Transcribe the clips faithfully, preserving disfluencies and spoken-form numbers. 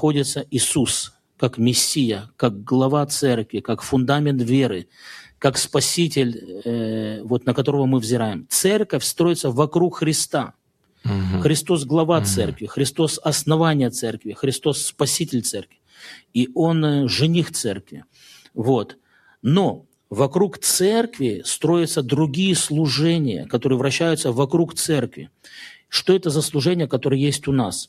находится Иисус, как Мессия, как глава церкви, как фундамент веры, как Спаситель, э, вот, на которого мы взираем. Церковь строится вокруг Христа. Мгм. Христос – глава Мгм. церкви, Христос – основание церкви, Христос – спаситель церкви. И Он э, жених церкви. Вот. Но вокруг церкви строятся другие служения, которые вращаются вокруг церкви. Что это за служения, которые есть у нас?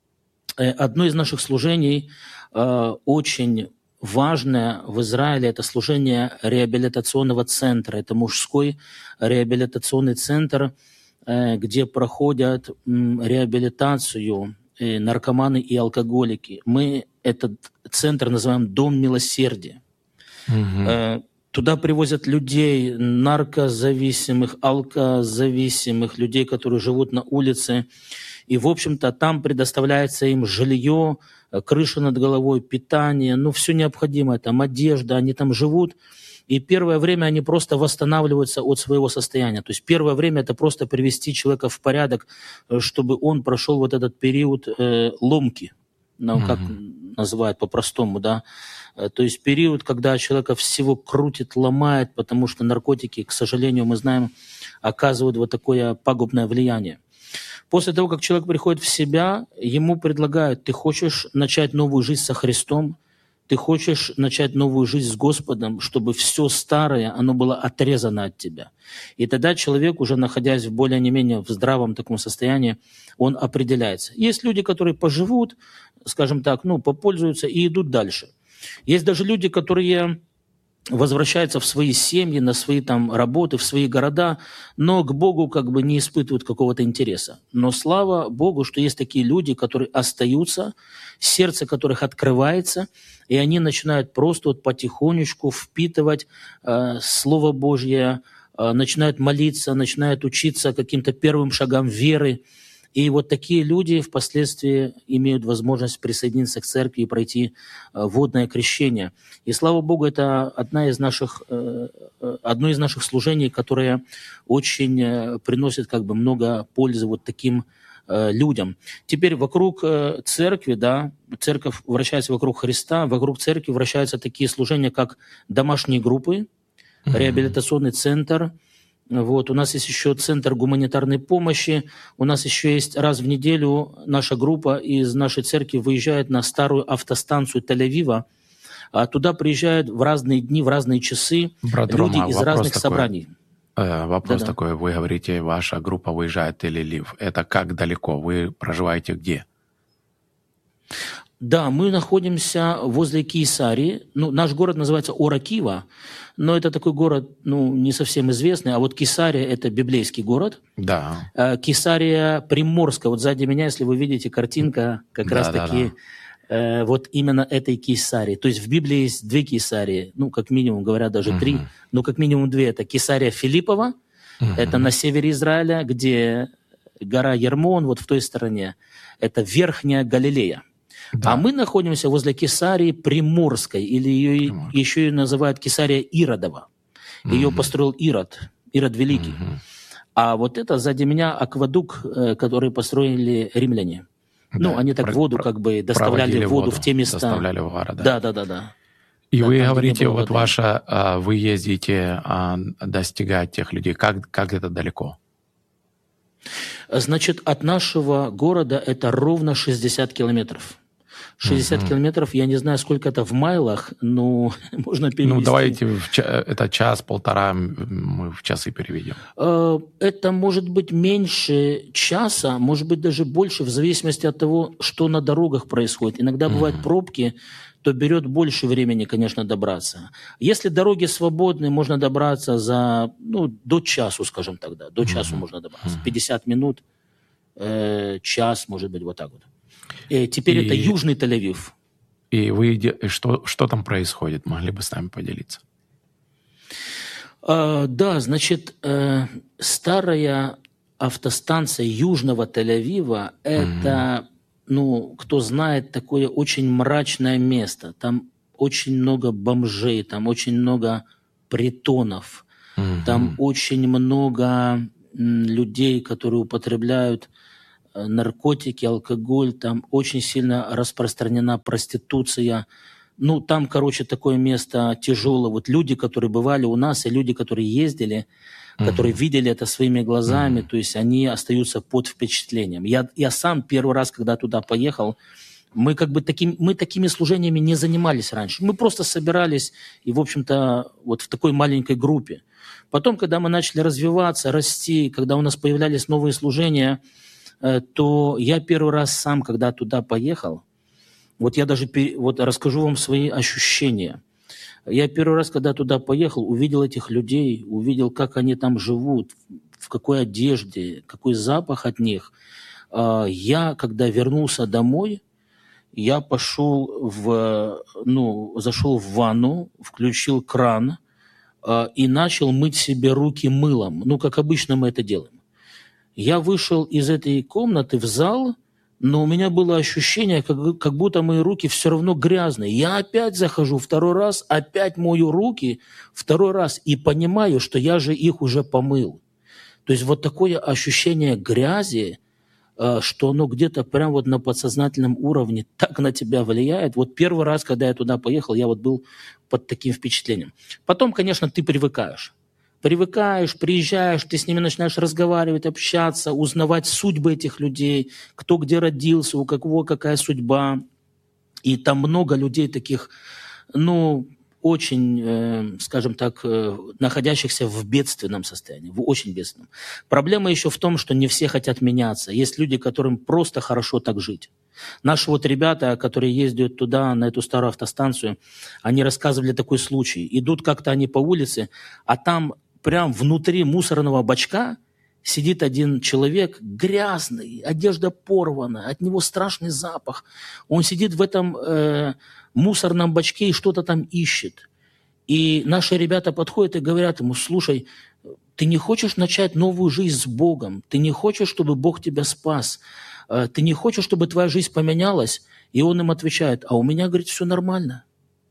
Э, Одно из наших служений э, очень важное в Израиле – это служение реабилитационного центра. Это мужской реабилитационный центр, э, где проходят м, реабилитацию э, наркоманы и алкоголики. Мы этот центр называем «Дом милосердия». Мгм. Э, Туда привозят людей, наркозависимых, алкозависимых, людей, которые живут на улице. И, в общем-то, там предоставляется им жилье, э, крыша над головой, питание, ну, все необходимое, там одежда, они там живут. И первое время они просто восстанавливаются от своего состояния. То есть первое время это просто привести человека в порядок, э, чтобы он прошел вот этот период э, ломки, ну, как Мгм. называют по-простому, да. Э, То есть период, когда человека всего крутит, ломает, потому что наркотики, к сожалению, мы знаем, оказывают вот такое пагубное влияние. После того, как человек приходит в себя, ему предлагают: ты хочешь начать новую жизнь со Христом, ты хочешь начать новую жизнь с Господом, чтобы все старое, оно было отрезано от тебя. И тогда человек, уже находясь в более-менее в здравом таком состоянии, он определяется. Есть люди, которые поживут, скажем так, ну, попользуются и идут дальше. Есть даже люди, которые возвращаются в свои семьи, на свои там работы, в свои города, но к Богу как бы не испытывают какого-то интереса. Но слава Богу, что есть такие люди, которые остаются, сердце которых открывается, и они начинают просто вот потихонечку впитывать э, Слово Божье, э, начинают молиться, начинают учиться каким-то первым шагам веры. И вот такие люди впоследствии имеют возможность присоединиться к церкви и пройти э, водное крещение. И слава Богу, это одна из наших, э, э, одно из наших служений, которое очень э, приносит как бы много пользы вот таким э, людям. Теперь вокруг э, церкви, да, церковь вращается вокруг Христа, вокруг церкви вращаются такие служения, как домашние группы, Мгм. реабилитационный центр. Вот. У нас есть еще центр гуманитарной помощи. У нас еще есть раз в неделю наша группа из нашей церкви выезжает на старую автостанцию Тель-Авива. А туда приезжают в разные дни, в разные часы Брат люди Рома, из вопрос разных такой. собраний. Э, Вопрос Да-да. такой. Вы говорите, ваша группа выезжает в Тель-Авив. Это как далеко? Вы проживаете где? Да, мы находимся возле Кейсарии. Ну, наш город называется Ора-Кива, но это такой город, ну, не совсем известный. А вот Кейсария – это библейский город. Да. Э, Кейсария Приморская. Вот сзади меня, если вы видите, картинка как Да, да, раз-таки да. э, вот именно этой Кейсарии. То есть в Библии есть две Кейсарии, ну, как минимум, говорят, даже три, Мгм. но как минимум две. Это Кейсария Филиппова, это на Мгм. севере Израиля, где гора Ермон, вот в той стороне. Это Верхняя Галилея. А Да. мы находимся возле Кесарии Приморской, или ее Приморск. еще и называют Кесария Иродова. Ее Мгм. построил Ирод, Ирод Великий. Мгм. А вот это сзади меня аквадук, э, который построили римляне. Ну, Да. они так Про- воду про- как бы доставляли проводили воду воду, в те места. доставляли в города. Да, да, да, да. И Да, вы там, где не говорите, было вот воды. ваша, а, вы ездите а, достигать тех людей. Как, как это далеко? Значит, от нашего города это ровно шестьдесят километров. шестьдесят Мгм. километров, я не знаю, сколько это в майлах, но можно перевести. Ну, давайте в ча- это час-полтора м, мы в часы переведем. Э, Это может быть меньше часа, может быть даже больше, в зависимости от того, что на дорогах происходит. Иногда бывают Мгм. пробки, то берет больше времени, конечно, добраться. Если дороги свободны, можно добраться за, ну, до часу, скажем так, да, до часу Мгм. можно добраться. Мгм. пятьдесят минут, э, час, может быть, вот так вот. Э, Теперь это И, Южный Тель-Авив. и вы иде- и что, что там происходит? Могли бы с нами поделиться? А, Да, значит, э, старая автостанция Южного Тель-Авива – это, ну, кто знает, такое очень мрачное место. Там очень много бомжей, там очень много притонов, там Мгм. очень много м, людей, которые употребляют э, наркотики, алкоголь, там очень сильно распространена проституция. Ну, там, короче, такое место тяжелое. Вот люди, которые бывали у нас, и люди, которые ездили, которые Мгм. видели это своими глазами, Мгм. то есть они остаются под впечатлением. Я, я сам первый раз, когда туда поехал, мы как бы таким, мы такими служениями не занимались раньше. Мы просто собирались и, в общем-то, вот в такой маленькой группе. Потом, когда мы начали развиваться, расти, когда у нас появлялись новые служения, э, то я первый раз сам, когда туда поехал, вот я даже пе- вот расскажу вам свои ощущения. Я первый раз, когда туда поехал, увидел этих людей, увидел, как они там живут, в какой одежде, какой запах от них. А, Я, когда вернулся домой, я пошел в, ну, зашел в ванну, включил кран а, и начал мыть себе руки мылом, ну, как обычно мы это делаем. Я вышел из этой комнаты в зал, но у меня было ощущение, как, как будто мои руки все равно грязные. Я опять захожу второй раз, опять мою руки второй раз и понимаю, что я же их уже помыл. То есть вот такое ощущение грязи, э, что оно где-то прям вот на подсознательном уровне так на тебя влияет. Вот первый раз, когда я туда поехал, я вот был под таким впечатлением. Потом, конечно, ты привыкаешь. Привыкаешь, приезжаешь, ты с ними начинаешь разговаривать, общаться, узнавать судьбы этих людей, кто где родился, у кого какая судьба. И там много людей таких, ну, очень, э, скажем так, э, находящихся в бедственном состоянии, в очень бедственном. Проблема еще в том, что не все хотят меняться. Есть люди, которым просто хорошо так жить. Наши вот ребята, которые ездят туда, на эту старую автостанцию, они рассказывали такой случай. Идут как-то они по улице, а там прям внутри мусорного бачка сидит один человек грязный, одежда порвана, от него страшный запах. Он сидит в этом э, мусорном бачке и что-то там ищет. И наши ребята подходят и говорят ему: слушай, ты не хочешь начать новую жизнь с Богом? Ты не хочешь, чтобы Бог тебя спас? Э, Ты не хочешь, чтобы твоя жизнь поменялась? И он им отвечает: а у меня, говорит, все нормально.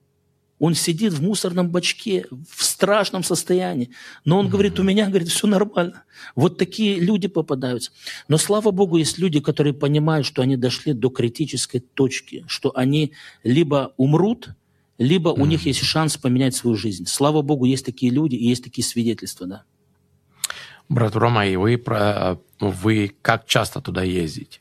Он сидит в мусорном бачке в страшном состоянии. Но он говорит: у меня, говорит, все нормально. Вот такие люди попадаются. Но, слава Богу, есть люди, которые понимают, что они дошли до критической точки, что они либо умрут, либо у них есть шанс поменять свою жизнь. Слава Богу, есть такие люди и есть такие свидетельства, да. Брат Рома, и вы, про- вы как часто туда ездите?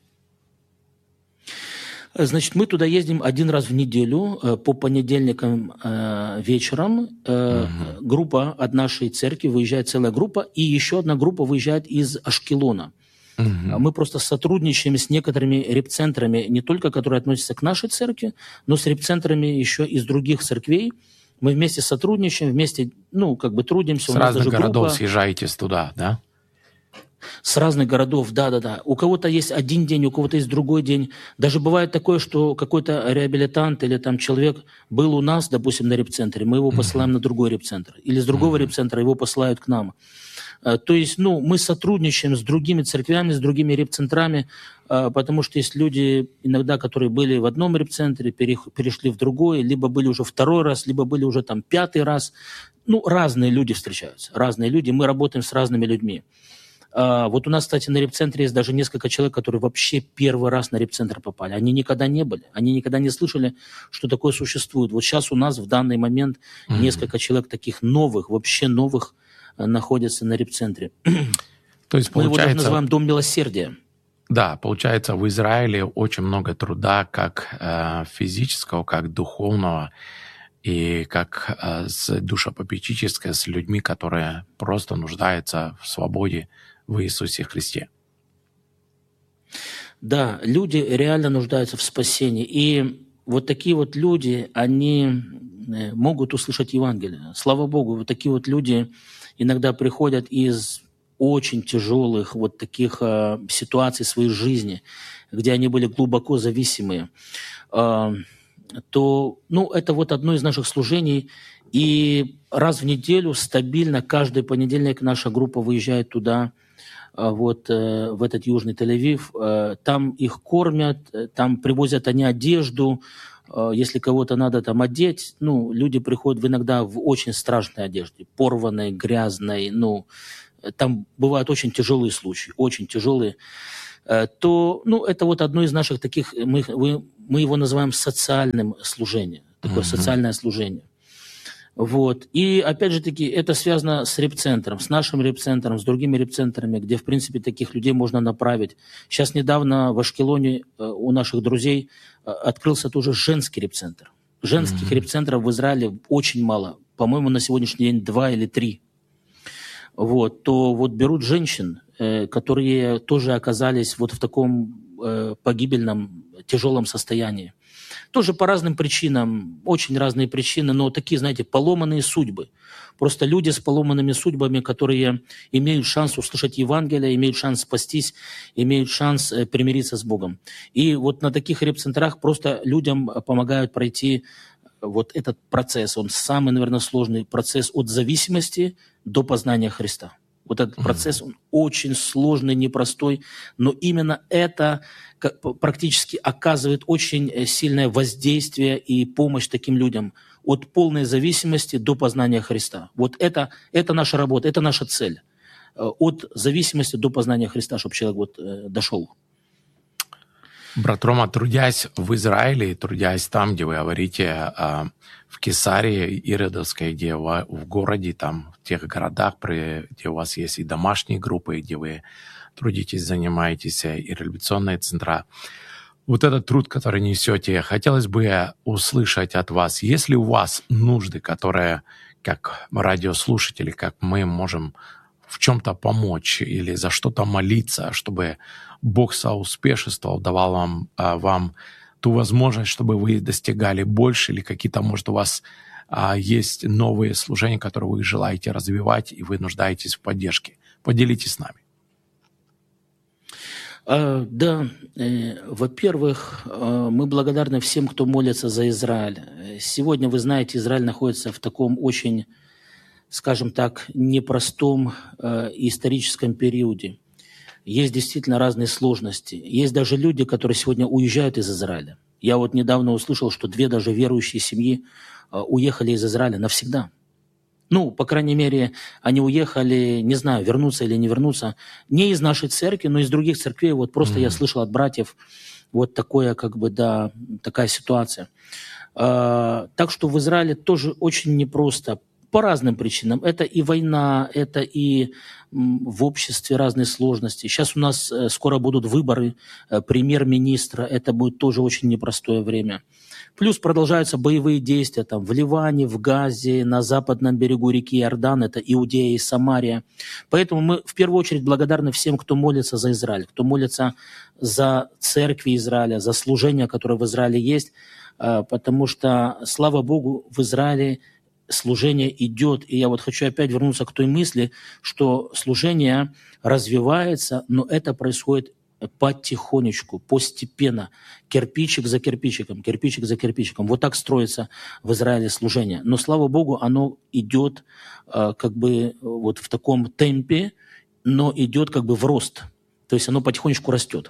Значит, мы туда ездим один раз в неделю, э, по понедельникам э, вечером. Э, Мгм. Группа от нашей церкви выезжает, целая группа, и еще одна группа выезжает из Ашкелона. А Мгм. Мы просто сотрудничаем с некоторыми репцентрами, не только которые относятся к нашей церкви, но с репцентрами еще из других церквей. Мы вместе сотрудничаем, вместе, ну, как бы трудимся. С У нас разных даже городов группа съезжаетесь туда, да? с разных городов, да-да-да. У кого-то есть один день, у кого-то есть другой день. Даже бывает такое, что какой-то реабилитант или там человек был у нас, допустим, на репцентре, мы его посылаем Мгм. на другой репцентр. Или с другого Мгм. репцентра его посылают к нам. Э, То есть, ну, мы сотрудничаем с другими церквями, с другими репцентрами, э, потому что есть люди иногда, которые были в одном репцентре, перех- перешли в другой, либо были уже второй раз, либо были уже там пятый раз. Ну, разные люди встречаются, разные люди. Мы работаем с разными людьми. А, Вот у нас, кстати, на репцентре есть даже несколько человек, которые вообще первый раз на репцентр попали. Они никогда не были, они никогда не слышали, что такое существует. Вот сейчас у нас в данный момент Мгм. несколько человек таких новых, вообще новых, э, находятся на репцентре. То есть, Мы его даже получается, называем «Дом милосердия». да, получается, в Израиле очень много труда, как э, физического, как духовного, и как э, с душепопечительское, с людьми, которые просто нуждаются в свободе в Иисусе Христе. Да, люди реально нуждаются в спасении. И вот такие вот люди, они э, могут услышать Евангелие. Слава Богу, вот такие вот люди иногда приходят из очень тяжелых вот таких э, ситуаций в своей жизни, где они были глубоко зависимые. Э, то, ну, это вот одно из наших служений. И раз в неделю стабильно, каждый понедельник наша группа выезжает туда, а, вот э, в этот Южный Тель-Авив. Э, Там их кормят, э, там привозят они одежду. Э, Если кого-то надо там одеть, ну, люди приходят иногда в очень страшной одежде, порванной, грязной. Ну, э, там бывают очень тяжелые случаи, очень тяжелые. то, ну, это вот одно из наших таких, мы, мы его называем социальным служением, такое mm-hmm. социальное служение. Вот. И, опять же таки, это связано с репцентром, с нашим репцентром, с другими репцентрами, где, в принципе, таких людей можно направить. Сейчас недавно в Ашкелоне у наших друзей открылся тоже женский репцентр. Женских mm-hmm. репцентров в Израиле очень мало. По-моему, на сегодняшний день два или три. Вот. То вот берут женщин, которые тоже оказались вот в таком погибельном, тяжелом состоянии. Тоже по разным причинам, очень разные причины, но такие, знаете, поломанные судьбы. Просто люди с поломанными судьбами, которые имеют шанс услышать Евангелие, имеют шанс спастись, имеют шанс примириться с Богом. И вот на таких репцентрах просто людям помогают пройти вот этот процесс. Он самый, наверное, сложный процесс от зависимости до познания Христа. Вот этот процесс, он очень сложный, непростой, но именно это практически оказывает очень сильное воздействие и помощь таким людям от полной зависимости до познания Христа. Вот это, это наша работа, это наша цель. От зависимости до познания Христа, чтобы человек вот дошел. Брат Рома, трудясь в Израиле, трудясь там, где вы говорите, в Кесарии, Иродовской, где вы, в городе, там, в тех городах, где у вас есть и домашние группы, где вы трудитесь, занимаетесь, и революционные центра. Вот этот труд, который несете, хотелось бы услышать от вас, есть ли у вас нужды, которые, как радиослушатели, как мы можем в чем-то помочь или за что-то молиться, чтобы Бог соуспешествовал, давал вам, а, вам ту возможность, чтобы вы достигали больше, или какие-то, может, у вас а, есть новые служения, которые вы желаете развивать, и вы нуждаетесь в поддержке. Поделитесь с нами. А, да, э, во-первых, э, мы благодарны всем, кто молится за Израиль. Сегодня, вы знаете, Израиль находится в таком очень, скажем так, непростом э, историческом периоде. Есть действительно разные сложности. Есть даже люди, которые сегодня уезжают из Израиля. Я вот недавно услышал, что две даже верующие семьи э, уехали из Израиля навсегда. Ну, по крайней мере, они уехали, не знаю, вернуться или не вернуться, не из нашей церкви, но из других церквей. Вот просто mm-hmm. я слышал от братьев вот такое, как бы, да, такая ситуация. Э, так что в Израиле тоже очень непросто. По разным причинам. Это и война, это и в обществе разные сложности. Сейчас у нас скоро будут выборы премьер-министра. Это будет тоже очень непростое время. Плюс продолжаются боевые действия там, в Ливане, в Газе, на западном берегу реки Иордан. Это Иудея и Самария. Поэтому мы в первую очередь благодарны всем, кто молится за Израиль, кто молится за церкви Израиля, за служение, которое в Израиле есть. Потому что, слава Богу, в Израиле служение идет, и я вот хочу опять вернуться к той мысли, что служение развивается, но это происходит потихонечку, постепенно, кирпичик за кирпичиком, кирпичик за кирпичиком. Вот так строится в Израиле служение. Но, слава Богу, оно идет э, как бы вот в таком темпе, но идет как бы в рост. То есть оно потихонечку растет.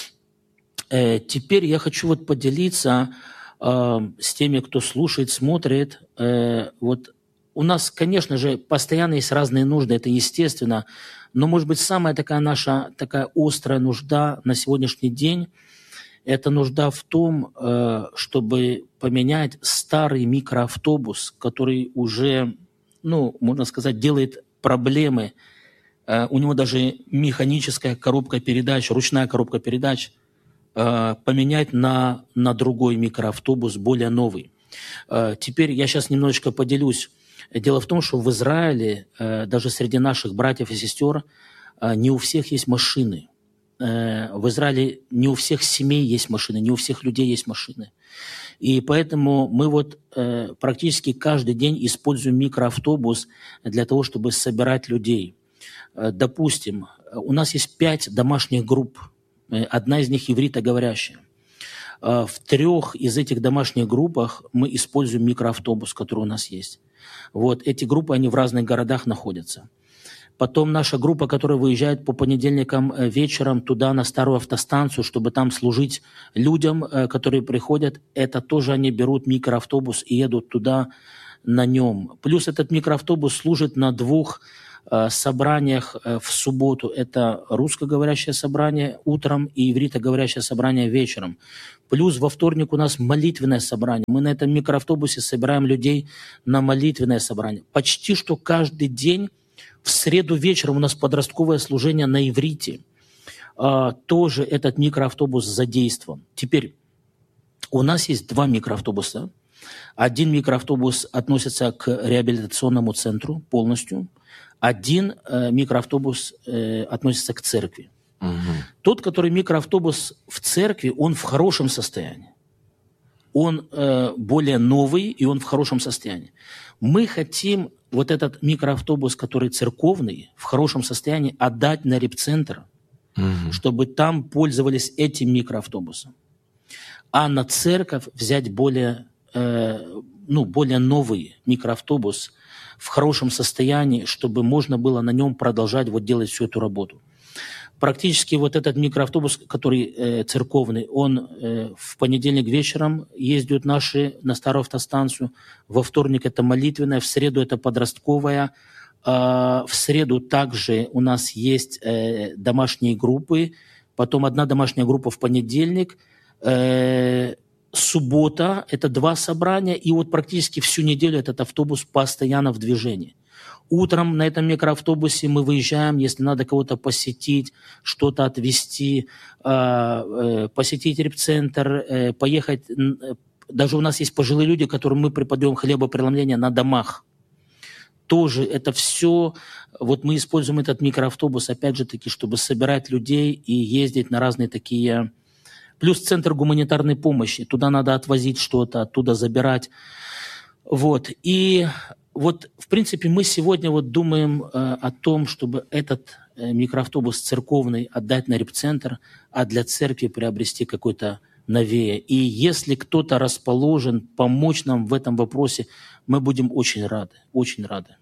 Э, теперь я хочу вот поделиться с теми, кто слушает, смотрит. Вот у нас, конечно же, постоянно есть разные нужды, это естественно, но, может быть, самая такая наша такая острая нужда на сегодняшний день – это нужда в том, чтобы поменять старый микроавтобус, который уже, ну, можно сказать, делает проблемы. У него даже механическая коробка передач, ручная коробка передач – поменять на, на другой микроавтобус, более новый. Теперь я сейчас немножечко поделюсь. Дело в том, что в Израиле, даже среди наших братьев и сестер, не у всех есть машины. В Израиле не у всех семей есть машины, не у всех людей есть машины. И поэтому мы вот практически каждый день используем микроавтобус для того, чтобы собирать людей. Допустим, у нас есть пять домашних групп. Одна из них ивритоговорящая. В трех из этих домашних группах мы используем микроавтобус, который у нас есть. Вот эти группы, они в разных городах находятся. Потом наша группа, которая выезжает по понедельникам вечером туда, на старую автостанцию, чтобы там служить людям, которые приходят, это тоже они берут микроавтобус и едут туда на нем. Плюс этот микроавтобус служит на двух собраниях в субботу это русскоговорящее собрание утром и ивритоговорящее собрание вечером. Плюс во вторник у нас молитвенное собрание. Мы на этом микроавтобусе собираем людей на молитвенное собрание. Почти что каждый день в среду вечером у нас подростковое служение на иврите. Тоже этот микроавтобус задействован. Теперь у нас есть два микроавтобуса. Один микроавтобус относится к реабилитационному центру полностью. Один э, микроавтобус э, относится к церкви. Угу. Тот, который микроавтобус в церкви, он в хорошем состоянии. Он э, более новый, и он в хорошем состоянии. Мы хотим вот этот микроавтобус, который церковный, в хорошем состоянии, отдать на репцентр, угу. чтобы там пользовались этим микроавтобусом. А на церковь взять более, э, ну, более новый микроавтобус в хорошем состоянии, чтобы можно было на нем продолжать вот делать всю эту работу. Практически вот этот микроавтобус, который э, церковный, он э, в понедельник вечером ездят наши на старую автостанцию, во вторник это молитвенная, в среду это подростковая, э, в среду также у нас есть э, домашние группы, потом одна домашняя группа в понедельник, э, суббота – это два собрания, и вот практически всю неделю этот автобус постоянно в движении. Утром на этом микроавтобусе мы выезжаем, если надо кого-то посетить, что-то отвезти, посетить репцентр, поехать. Даже у нас есть пожилые люди, которым мы преподаем хлебопреломление на домах. Тоже это все, вот мы используем этот микроавтобус, опять же таки, чтобы собирать людей и ездить на разные такие... Плюс центр гуманитарной помощи. Туда надо отвозить что-то, оттуда забирать. Вот. И вот, в принципе, мы сегодня вот думаем э, о том, чтобы этот э, микроавтобус церковный отдать на репцентр, а для церкви приобрести какой-то новее. И если кто-то расположен помочь нам в этом вопросе, мы будем очень рады, очень рады.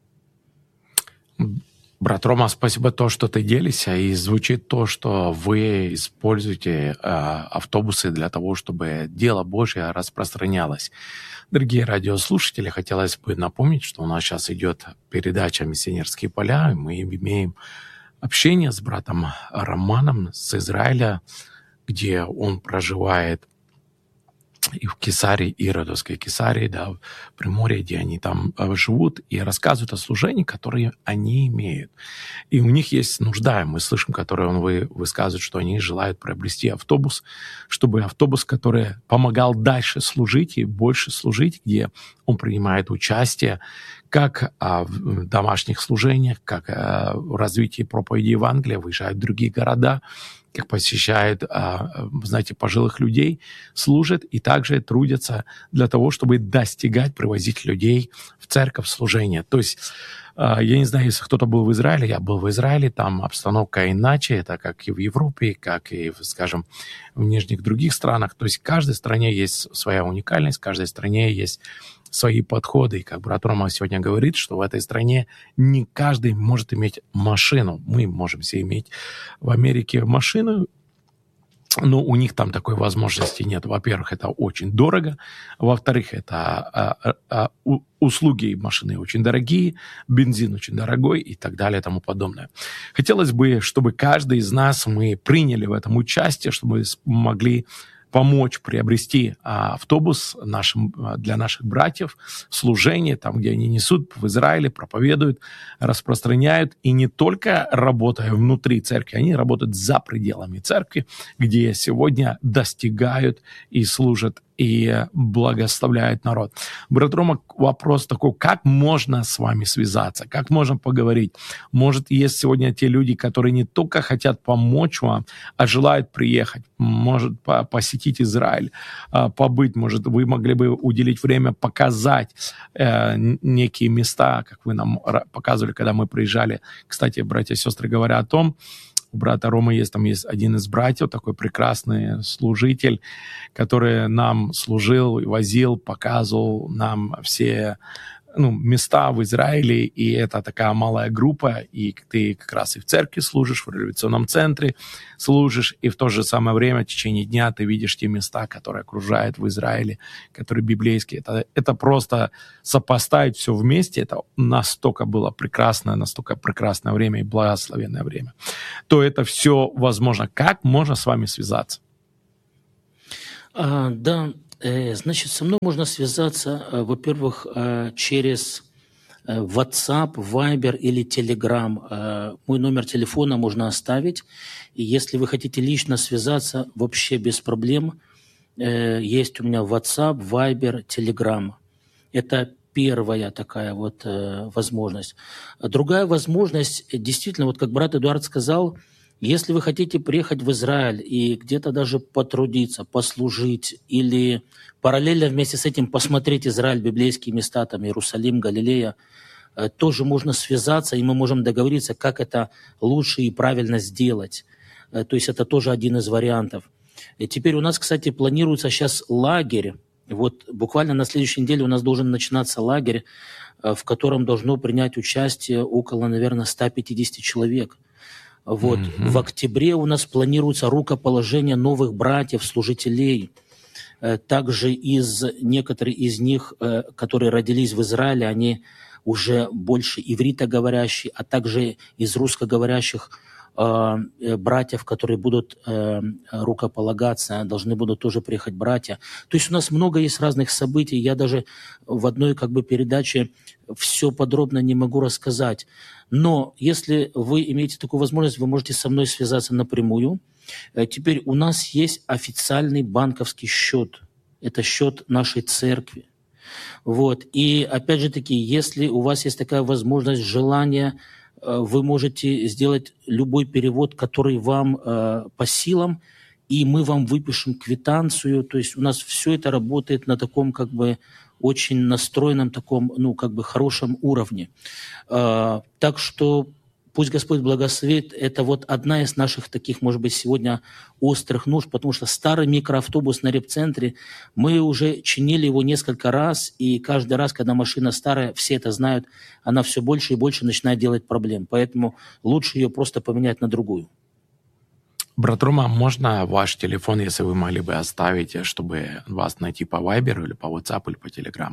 Брат Рома, спасибо то, что ты делишься, и звучит то, что вы используете э, автобусы для того, чтобы дело Божье распространялось. Дорогие радиослушатели, хотелось бы напомнить, что у нас сейчас идет передача «Миссионерские поля», и мы имеем общение с братом Романом с Израиля, где он проживает и в Кесарии, Иродовской Кесарии, да, в Приморье, где они там живут, и рассказывают о служении, которые они имеют. И у них есть нужда, мы слышим, которые он вы, высказывает, что они желают приобрести автобус, чтобы автобус, который помогал дальше служить и больше служить, где он принимает участие как а, в домашних служениях, как а, в развитии проповеди Евангелия, выезжают в другие города, как посещают, знаете, пожилых людей, служат и также трудятся для того, чтобы достигать, привозить людей в церковь, в служение. То есть, я не знаю, если кто-то был в Израиле, я был в Израиле, там обстановка иначе, это как и в Европе, как и, скажем, в нижних других странах. То есть в каждой стране есть своя уникальность, в каждой стране есть свои подходы. И как брат Рома сегодня говорит, что в этой стране не каждый может иметь машину. Мы можем себе иметь в Америке машину, но у них там такой возможности нет. Во-первых, это очень дорого. Во-вторых, это а, а, у, услуги машины очень дорогие, бензин очень дорогой и так далее и тому подобное. Хотелось бы, чтобы каждый из нас, мы приняли в этом участие, чтобы могли помочь приобрести а, автобус нашим, для наших братьев, служение, там, где они несут, в Израиле, проповедуют, распространяют, и не только работая внутри церкви, они работают за пределами церкви, где сегодня достигают и служат, и благословляют народ. Брат Рома, вопрос такой, как можно с вами связаться, как можно поговорить? Может, есть сегодня те люди, которые не только хотят помочь вам, а желают приехать, может, посетить Израиль, побыть, может, вы могли бы уделить время, показать э, некие места, как вы нам показывали, когда мы приезжали. Кстати, братья и сестры, говоря о том, у брата Ромы есть, там есть один из братьев, такой прекрасный служитель, который нам служил, возил, показывал нам все ну, места в Израиле, и это такая малая группа, и ты как раз и в церкви служишь, в революционном центре служишь, и в то же самое время в течение дня ты видишь те места, которые окружают в Израиле, которые библейские. Это, это просто сопоставить все вместе, это настолько было прекрасное, настолько прекрасное время и благословенное время. То это все возможно. Как можно с вами связаться? А, да, э, значит, со мной можно связаться, э, во-первых, э, через э, WhatsApp, Viber или Telegram. Э, мой номер телефона можно оставить. И если вы хотите лично связаться, вообще без проблем, э, есть у меня WhatsApp, Viber, Telegram. Это первая такая вот э, возможность. А другая возможность, э, действительно, вот как брат Эдуард сказал, если вы хотите приехать в Израиль и где-то даже потрудиться, послужить или параллельно вместе с этим посмотреть Израиль, библейские места, там Иерусалим, Галилея, э, тоже можно связаться, и мы можем договориться, как это лучше и правильно сделать. Э, То есть это тоже один из вариантов. И теперь у нас, кстати, планируется сейчас лагерь. Вот буквально на следующей неделе у нас должен начинаться лагерь, э, в котором должно принять участие около, наверное, ста пятидесяти человек. Вот. Мгм. В октябре у нас планируется рукоположение новых братьев, служителей. Э, Также из некоторые из них, э, которые родились в Израиле, они уже больше ивритоговорящие, а также из русскоговорящих э, э, братьев, которые будут э, рукополагаться, должны будут тоже приехать братья. То есть у нас много есть разных событий. Я даже в одной как бы передаче все подробно не могу рассказать. Но если вы имеете такую возможность, вы можете со мной связаться напрямую. Э, Теперь у нас есть официальный банковский счет. Это счет нашей церкви. Вот. И опять же таки, если у вас есть такая возможность, желание, э, вы можете сделать любой перевод, который вам э, по силам, и мы вам выпишем квитанцию. То есть у нас все это работает на таком как бы очень настроенном таком, ну, как бы хорошем уровне. Э, Так что пусть Господь благословит. Это вот одна из наших таких, может быть, сегодня острых нужд, потому что старый микроавтобус на репцентре, мы уже чинили его несколько раз, и каждый раз, когда машина старая, все это знают, она все больше и больше начинает делать проблем. Поэтому лучше ее просто поменять на другую. Брат Рома, можно ваш телефон, если вы могли бы оставить, чтобы вас найти по Viber или по WhatsApp или по Telegram?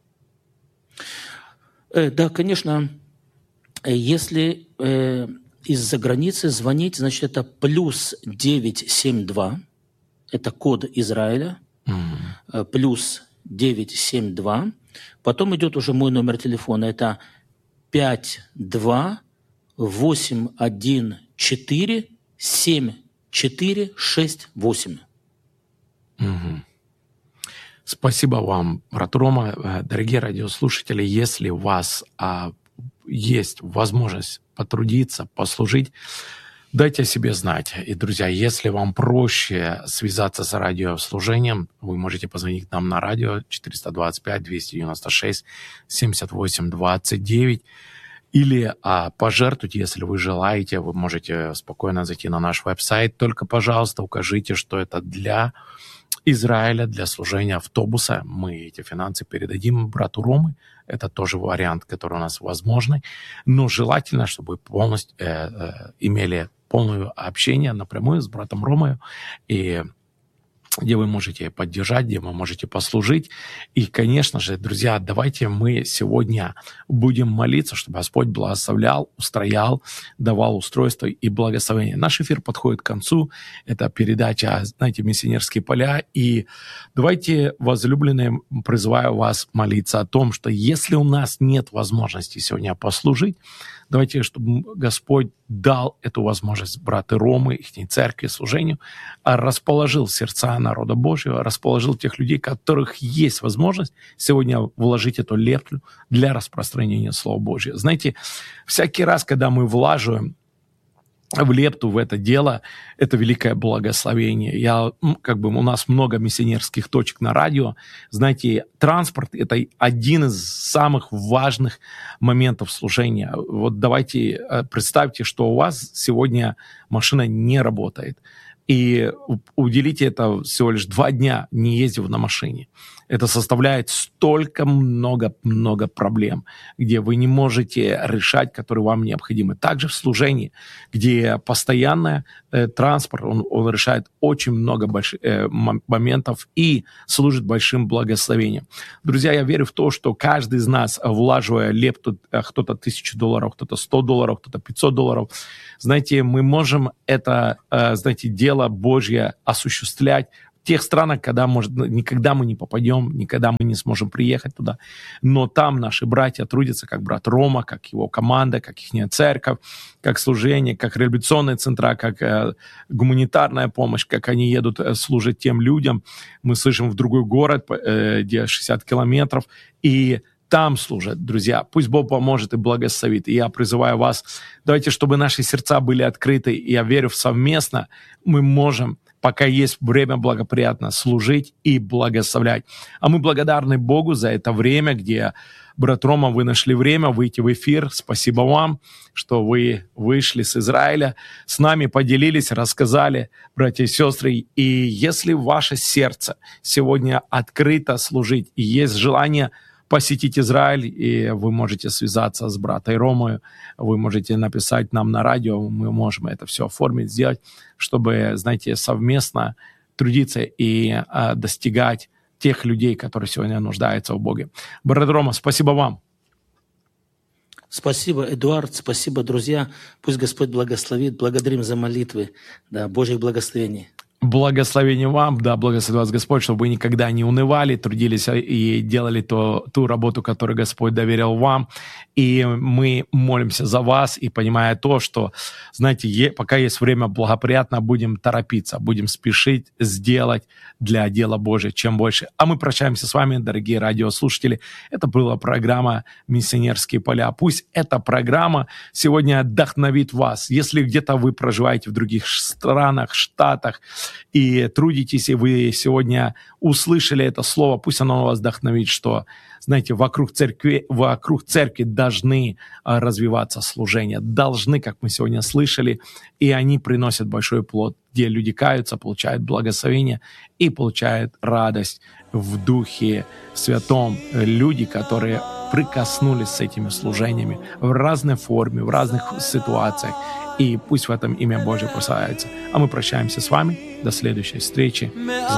Э, Да, конечно, э, если э, из-за границы звонить, значит, это плюс девять семь два, это код Израиля, Мгм. э, плюс девять семь два. Потом идет уже мой номер телефона, это пять два восемь один четыре семь четыре шесть восемь. Мгм. Спасибо вам, брат Рома. Э, Дорогие радиослушатели, если у вас а, есть возможность потрудиться, послужить, дайте о себе знать. И, друзья, если вам проще связаться с радиослужением, вы можете позвонить нам на радио четыреста двадцать пять двести девяносто шесть семьдесят восемь двадцать девять. Или а, пожертвовать, если вы желаете, вы можете спокойно зайти на наш веб-сайт. Только, пожалуйста, укажите, что это для Израиля, для служения автобуса. Мы эти финансы передадим брату Ромы. Это тоже вариант, который у нас возможный. Но желательно, чтобы вы полностью э, э, имели полное общение напрямую с братом Ромой, и где вы можете поддержать, где вы можете послужить. И, конечно же, друзья, давайте мы сегодня будем молиться, чтобы Господь благословлял, устроял, давал устройство и благословение. Наш эфир подходит к концу. Это передача, знаете, «Миссионерские поля». И давайте, возлюбленные, призываю вас молиться о том, что если у нас нет возможности сегодня послужить, давайте, чтобы Господь дал эту возможность браты Ромы, их церкви, служению, а расположил сердца народа Божьего, расположил тех людей, у которых есть возможность сегодня вложить эту лепту для распространения Слова Божьего. Знаете, всякий раз, когда мы влаживаем в лепту в это дело, это великое благословение. Я, как бы, у нас много миссионерских точек на радио. Знаете, транспорт – это один из самых важных моментов служения. Вот давайте представьте, что у вас сегодня машина не работает. И уделите это всего лишь два дня, не ездив на машине. Это составляет столько много-много проблем, где вы не можете решать, которые вам необходимы. Также в служении, где постоянный э, транспорт, он, он решает очень много больших, э, моментов и служит большим благословением. Друзья, я верю в то, что каждый из нас, влаживая лепту, кто-то тысячу долларов, кто-то сто долларов, кто-то пятьсот долларов, знаете, мы можем это, э, знаете, дело Божье осуществлять в тех странах, когда, может, никогда мы не попадем, никогда мы не сможем приехать туда. Но там наши братья трудятся, как брат Рома, как его команда, как их церковь, как служение, как реабилитационные центра, как э, гуманитарная помощь, как они едут э, служить тем людям. Мы слышим в другой город, э, где шестьдесят километров, и там служат, друзья. Пусть Бог поможет и благословит. И я призываю вас, давайте, чтобы наши сердца были открыты. И я верю, совместно мы можем, пока есть время, благоприятно служить и благословлять. А мы благодарны Богу за это время, где, брат Рома, вы нашли время выйти в эфир. Спасибо вам, что вы вышли с Израиля, с нами поделились, рассказали, братья и сестры. И если ваше сердце сегодня открыто служить и есть желание посетить Израиль, и вы можете связаться с братой Ромой, вы можете написать нам на радио, мы можем это все оформить, сделать, чтобы, знаете, совместно трудиться и а, достигать тех людей, которые сегодня нуждаются в Боге. Брат Рома, спасибо вам. Спасибо, Эдуард, спасибо, друзья. Пусть Господь благословит. Благодарим за молитвы. Да, Божьих благословений. Благословение вам, да, благословит вас Господь, чтобы вы никогда не унывали, трудились и делали то, ту работу, которую Господь доверил вам. И мы молимся за вас и понимая то, что, знаете, е, пока есть время благоприятно, будем торопиться, будем спешить сделать для дела Божия чем больше. А мы прощаемся с вами, дорогие радиослушатели. Это была программа «Миссионерские поля». Пусть эта программа сегодня вдохновит вас. Если где-то вы проживаете в других странах, штатах, и трудитесь, и вы сегодня услышали это слово, пусть оно вас вдохновит, что, знаете, вокруг церкви, вокруг церкви должны развиваться служения, должны, как мы сегодня слышали, и они приносят большой плод, где люди каются, получают благословение и получают радость в Духе Святом. Люди, которые прикоснулись с этими служениями в разной форме, в разных ситуациях, и пусть в этом имя Божье прославляется. А мы прощаемся с вами. До следующей встречи.